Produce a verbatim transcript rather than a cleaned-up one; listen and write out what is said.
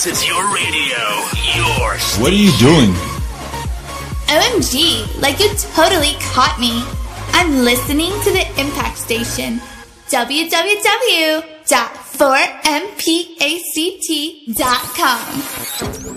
This is your radio, your station. What are you doing? O M G, like you totally caught me. I'm listening to the Impact Station. w w w dot four m pact dot com